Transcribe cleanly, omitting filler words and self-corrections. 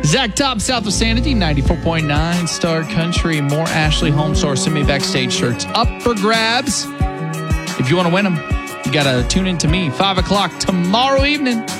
Zach Top, south of Sanity, 94.9 Star Country. More Ashley Homestar Send Me Backstage shirts up for grabs. If you want to win them, you got to tune in to me, 5 o'clock tomorrow evening.